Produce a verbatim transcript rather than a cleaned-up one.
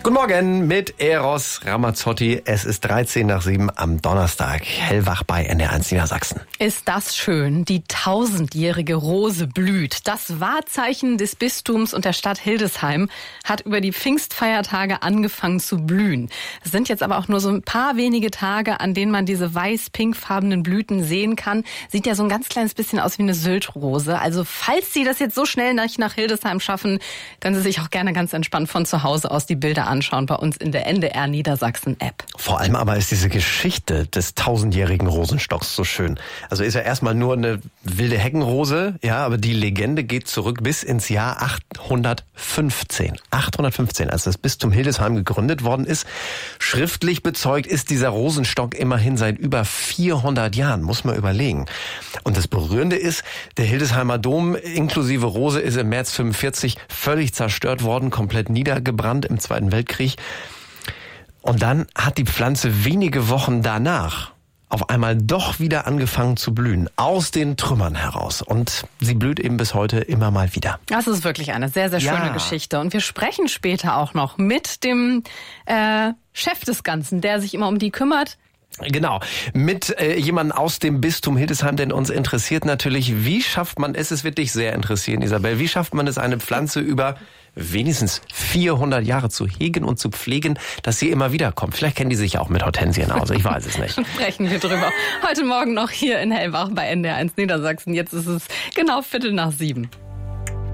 Guten Morgen mit Eros Ramazzotti. Es ist dreizehn nach sieben am Donnerstag. Hellwach bei N D R eins Niedersachsen. Ist das schön. Die tausendjährige Rose blüht. Das Wahrzeichen des Bistums und der Stadt Hildesheim hat über die Pfingstfeiertage angefangen zu blühen. Es sind jetzt aber auch nur so ein paar wenige Tage, an denen man diese weiß-pinkfarbenen Blüten sehen kann. Sieht ja so ein ganz kleines bisschen aus wie eine Syltrose. Also falls Sie das jetzt so schnell nicht nach Hildesheim schaffen, können Sie sich auch gerne ganz entspannt von zu Hause aus die Bilder anschauen bei uns in der N D R Niedersachsen App. Vor allem aber ist diese Geschichte des tausendjährigen Rosenstocks so schön. Also ist ja erstmal nur eine wilde Heckenrose, ja, aber die Legende geht zurück bis ins Jahr achthundertfünfzehn. achthundertfünfzehn, als das Bistum Hildesheim gegründet worden ist. Schriftlich bezeugt ist dieser Rosenstock immerhin seit über vierhundert Jahren, muss man überlegen. Und das Berührende ist, der Hildesheimer Dom inklusive Rose ist im März fünfundvierzig völlig zerstört worden, komplett niedergebrannt im Zweiten Weltkrieg. Und dann hat die Pflanze wenige Wochen danach auf einmal doch wieder angefangen zu blühen, aus den Trümmern heraus. Und sie blüht eben bis heute immer mal wieder. Das ist wirklich eine sehr, sehr schöne Ja. Geschichte. Und wir sprechen später auch noch mit dem äh, Chef des Ganzen, der sich immer um die kümmert. Genau, mit äh, jemandem aus dem Bistum Hildesheim, denn uns interessiert natürlich, wie schafft man es, es wird dich sehr interessieren, Isabel, wie schafft man es, eine Pflanze über wenigstens vierhundert Jahre zu hegen und zu pflegen, dass sie immer wieder kommt. Vielleicht kennen die sich auch mit Hortensien aus, ich weiß es nicht. Sprechen wir drüber. Heute Morgen noch hier in Hellwach bei N D R eins Niedersachsen. Jetzt ist es genau Viertel nach sieben.